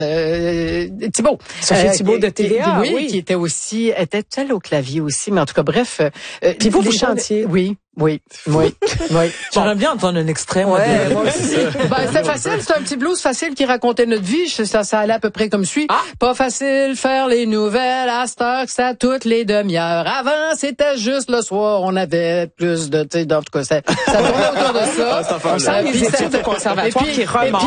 Thibault. Sophie Thibault de TVA, oui. Qui était elle au clavier aussi, mais en tout cas, bref. Puis vous chantiez. Oui. J'aimerais bien entendre un extrait. Moi aussi. C'est facile, c'est un petit blues facile qui racontait notre vie. Ça allait à peu près comme suit. Pas facile faire les nouvelles à cette heure que ça toutes les demi-heures. Avant, c'était juste le soir, on avait plus de, tu sais, en tout cas, ça tournait autour de ça. On sent les études de conservatoire qui remontent.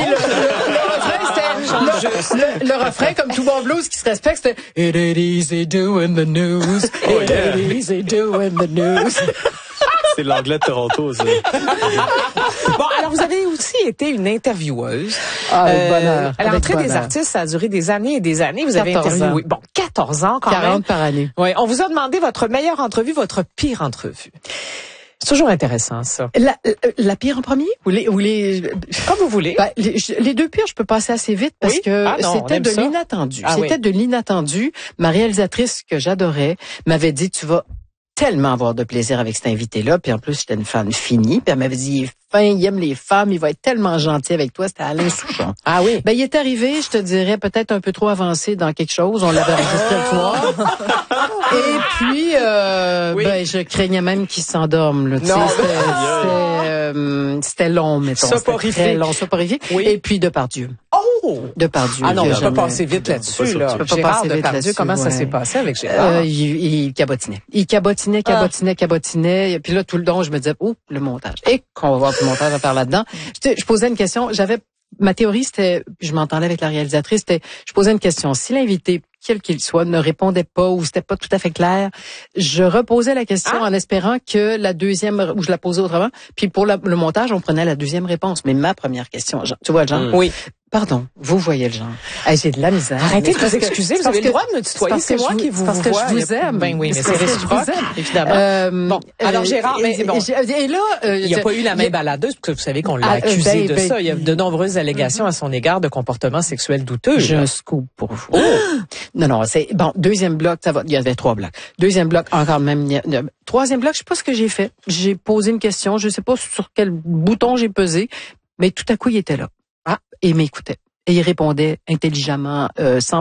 Le refrain, comme tout bon blues qui se respecte, c'était It ain't easy doing the news. It ain't easy doing the news. C'est l'anglais de Toronto, ça. Bon, alors vous avez aussi été une intervieweuse. Avec bonheur. À l'entrée des artistes, ça a duré des années et des années. Vous avez interviewé. Bon, 14 ans quand 40 même. 40 par année. Oui, on vous a demandé votre meilleure entrevue, votre pire entrevue. C'est toujours intéressant, ça. La pire en premier? Ou les... Comme vous voulez. Les deux pires, je peux passer assez vite parce que c'était de l'inattendu. C'était de l'inattendu. Ma réalisatrice, que j'adorais, m'avait dit, tu vas tellement avoir de plaisir avec cet invité-là. Puis en plus, j'étais une fan finie. Puis elle m'avait dit, il est fin, il aime les femmes, il va être tellement gentil avec toi. C'était Alain Souchon. Ah oui? Il est arrivé, je te dirais, peut-être un peu trop avancé dans quelque chose. On l'avait enregistré le soir. Et puis, je craignais même qu'il s'endorme. Là, c'était long, mettons. Soporifique. Très long, soporifique. Oui. Et puis, Depardieu. Depardieu. Ah non, je peux pas passer vite là-dessus. Là. Gérard Depardieu, comment ça s'est passé avec Gérard? Il cabotinait. Il cabotinait. Puis là, tout le long, je me disais, le montage. Et qu'on va voir le montage à faire là-dedans. Je posais une question. Ma théorie, c'était, je m'entendais avec la réalisatrice, je posais une question. Si l'invité, quel qu'il soit, ne répondait pas ou c'était pas tout à fait clair, je reposais la question en espérant que la deuxième, ou je la posais autrement, puis pour le montage, on prenait la deuxième réponse. Mais ma première question, tu vois le genre? Oui. Pardon, vous voyez le genre. J'ai de la misère. Arrêtez de vous excuser, vous avez le droit de me tutoyer, c'est moi qui vous vois. Parce que je vous aime. Ben oui, mais c'est réciproque, évidemment. Alors Gérard, et là, il n'y a pas eu la main baladeuse, parce que vous savez qu'on l'a accusé de ça. Il y a de nombreuses allégations à son égard de comportement sexuel douteux. J'ai un scoop pour vous. Non, c'est bon. Deuxième bloc, ça va. Il y avait 3 blocs. Deuxième bloc, encore même. Troisième bloc, je sais pas ce que j'ai fait. J'ai posé une question, je sais pas sur quel bouton j'ai pesé, mais tout à coup il était là. Et il m'écoutait. Et il répondait intelligemment, sans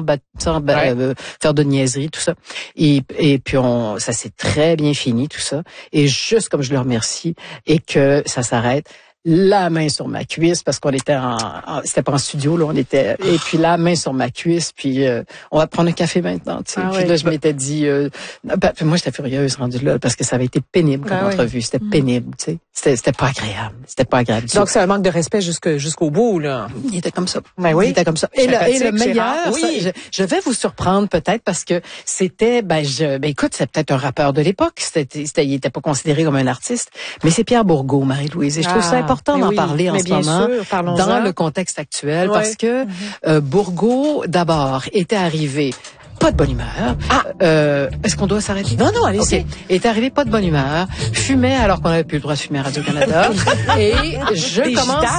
faire de niaiserie, tout ça. Et puis ça s'est très bien fini, tout ça. Et juste comme je le remercie et que ça s'arrête, la main sur ma cuisse, parce qu'on était c'était pas en studio, là, on était, et puis la main sur ma cuisse, puis on va prendre un café maintenant, tu sais. Puis là, je m'étais dit, moi, j'étais furieuse rendue là, parce que ça avait été pénible comme entrevue. C'était pénible, tu sais. C'était pas agréable. C'était pas agréable. Donc, c'est un manque de respect jusqu'au bout, là. Il était comme ça. Ben oui. Il était comme ça. Et le meilleur, je vais vous surprendre peut-être parce que c'était, écoute, c'est peut-être un rappeur de l'époque. Il était pas considéré comme un artiste. Mais c'est Pierre Bourgault, Marie-Louise. Et je trouve ça important d'en parler en ce moment dans le contexte actuel parce que Bourgault, d'abord, était arrivé pas de bonne humeur. Est-ce qu'on doit s'arrêter? Non, allez-y. Okay. Est arrivé pas de bonne humeur, fumait alors qu'on n'avait plus le droit de fumer à Radio-Canada. Et je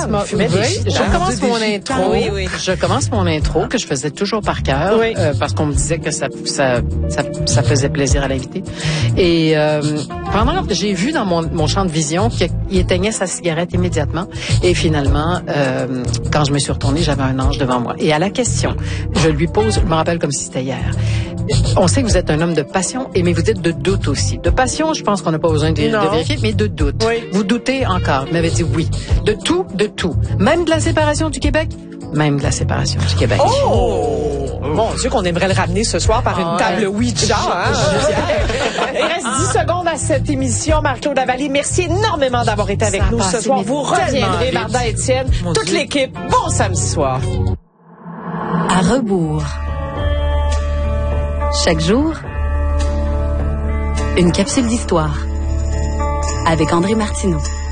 commence mon intro que je faisais toujours par cœur parce qu'on me disait que ça faisait plaisir à l'invité. Et pendant j'ai vu dans mon champ de vision qu'il éteignait sa cigarette immédiatement. Et finalement, quand je me suis retournée, j'avais un ange devant moi. Et à la question, je lui pose, je me rappelle comme si c'était hier. On sait que vous êtes un homme de passion, mais vous êtes de doute aussi. De passion, je pense qu'on n'a pas besoin de vérifier, mais de doute. Oui. Vous doutez encore. Il m'avait dit oui. De tout. Même de la séparation du Québec. Même de la séparation du Québec. Mon Dieu, qu'on aimerait le ramener ce soir par une table Ouija. Il reste 10 secondes à cette émission. Marc-Claude Lavallée, merci énormément d'avoir été avec nous ce soir. Vous reviendrez, Marda Étienne, toute l'équipe. Bon samedi soir. À rebours. Chaque jour, une capsule d'histoire avec André Martineau.